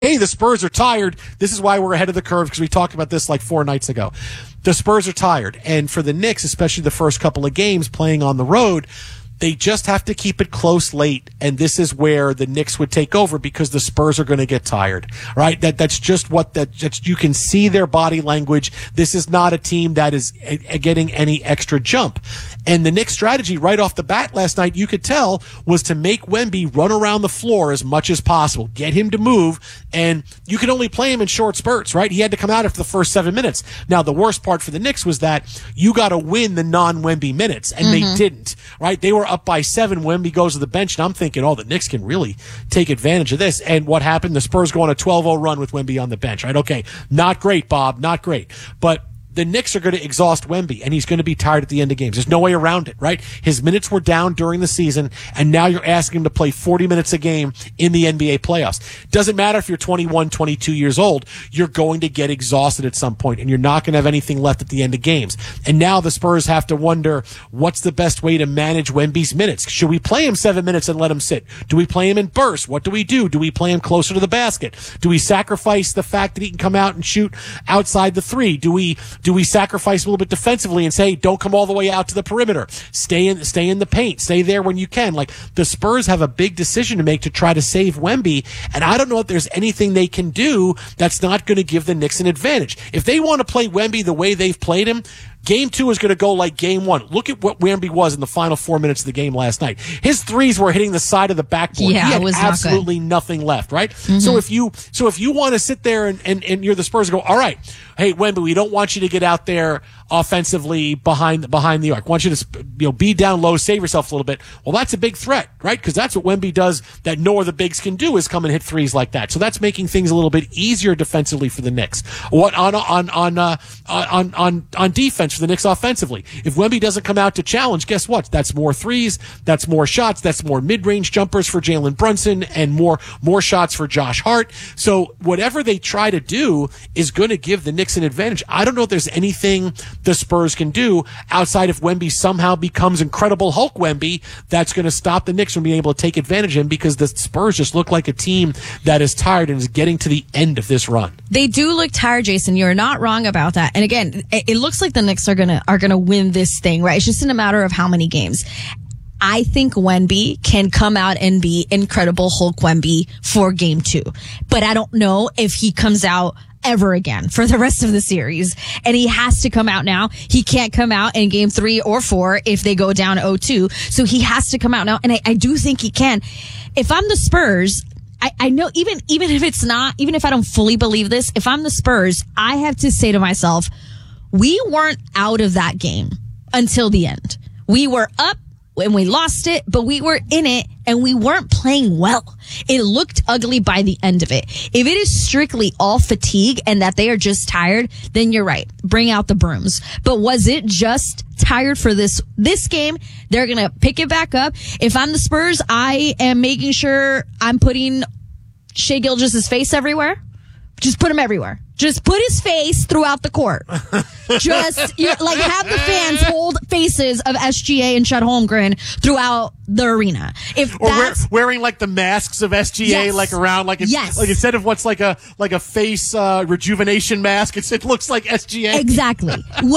hey, the Spurs are tired. This is why we're ahead of the curve, because we talked about this like 4 nights ago. The Spurs are tired. And for the Knicks, especially the first couple of games playing on the road, they just have to keep it close late, and this is where the Knicks would take over because the Spurs are going to get tired, right? That's just that's you can see their body language. This is not a team that is getting any extra jump. And the Knicks' strategy right off the bat last night, you could tell, was to make Wemby run around the floor as much as possible, get him to move, and you could only play him in short spurts, right? He had to come out after the first 7 minutes. Now, the worst part for the Knicks was that you got to win the non-Wemby minutes, and they didn't, right? They were up by 7. Wemby goes to the bench, and I'm thinking, the Knicks can really take advantage of this. And what happened? The Spurs go on a 12-0 run with Wemby on the bench, right? Okay, not great, Bob, not great. But the Knicks are going to exhaust Wemby, and he's going to be tired at the end of games. There's no way around it, right? His minutes were down during the season, and now you're asking him to play 40 minutes a game in the NBA playoffs. Doesn't matter if you're 21, 22 years old, you're going to get exhausted at some point, and you're not going to have anything left at the end of games. And now the Spurs have to wonder, what's the best way to manage Wemby's minutes? Should we play him 7 minutes and let him sit? Do we play him in bursts? What do we do? Do we play him closer to the basket? Do we sacrifice the fact that he can come out and shoot outside the three? Do we sacrifice a little bit defensively and say, don't come all the way out to the perimeter? Stay in the paint. Stay there when you can. Like, the Spurs have a big decision to make to try to save Wemby, and I don't know if there's anything they can do that's not going to give the Knicks an advantage. If they want to play Wemby the way they've played him, Game 2 is going to go like Game 1. Look at what Wemby was in the final 4 minutes of the game last night. His threes were hitting the side of the backboard. Yeah, he had it was absolutely nothing left, right? So if you want to sit there and you're the Spurs and go, all right, hey, Wemby, we don't want you to get out there offensively behind the arc. We want you to be down low, save yourself a little bit. Well, that's a big threat, right? Because that's what Wemby does that no other bigs can do, is come and hit threes like that. So that's making things a little bit easier defensively for the Knicks. What on defense for the Knicks offensively? If Wemby doesn't come out to challenge, guess what? That's more threes, that's more shots, that's more mid-range jumpers for Jalen Brunson, and more shots for Josh Hart. So whatever they try to do is going to give the Knicks an advantage. I don't know if there's anything the Spurs can do outside if Wemby somehow becomes Incredible Hulk Wemby that's going to stop the Knicks from being able to take advantage of him, because the Spurs just look like a team that is tired and is getting to the end of this run. They do look tired, Jason. You're not wrong about that. And again, it looks like the Knicks are gonna win this thing, right? It's just in a matter of how many games. I think Wemby can come out and be Incredible Hulk Wemby for Game 2. But I don't know if he comes out ever again for the rest of the series. And he has to come out now. He can't come out in Game 3 or 4 if they go down 0-2. So he has to come out now. And I do think he can. If I'm the Spurs, I know even if I don't fully believe this, if I'm the Spurs, I have to say to myself, we weren't out of that game until the end. We were up and we lost it, but we were in it and we weren't playing well. It looked ugly by the end of it. If it is strictly all fatigue and that they are just tired, then you're right. Bring out the brooms. But was it just tired for this game? They're going to pick it back up. If I'm the Spurs, I am making sure I'm putting Shai Gilgeous' face everywhere. Just put him everywhere. Just put his face throughout the court. Just have the fans hold faces of SGA and Chet Holmgren throughout the arena. Wearing like the masks of SGA, yes. like around, like it's yes. like instead of what's like a face rejuvenation mask, it looks like SGA. Exactly.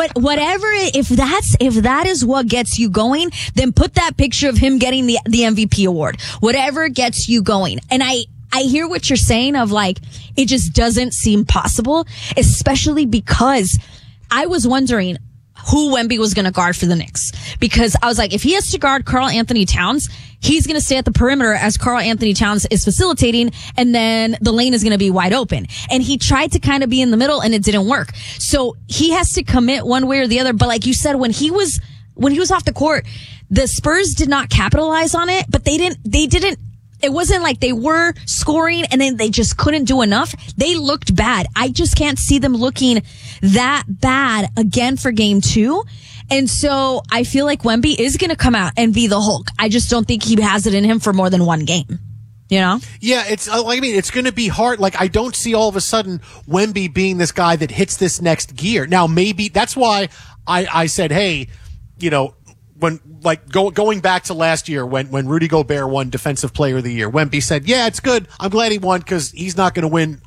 If that is what gets you going, then put that picture of him getting the MVP award. Whatever gets you going. And I hear what you're saying of like, it just doesn't seem possible, especially because I was wondering who Wemby was going to guard for the Knicks. Because I was like, if he has to guard Karl Anthony Towns, he's going to stay at the perimeter as Karl Anthony Towns is facilitating, and then the lane is going to be wide open. And he tried to kind of be in the middle and it didn't work. So he has to commit one way or the other. But like you said, when he was off the court, the Spurs did not capitalize on it, but they didn't. It wasn't like they were scoring and then they just couldn't do enough. They looked bad. I just can't see them looking that bad again for Game 2. And so I feel like Wemby is going to come out and be the Hulk. I just don't think he has it in him for more than one game. You know? Yeah, it's going to be hard. Like, I don't see all of a sudden Wemby being this guy that hits this next gear. Now, maybe that's why I said, hey, going back to last year when Rudy Gobert won Defensive Player of the Year, Wemby said, "Yeah, it's good. I'm glad he won because he's not going to win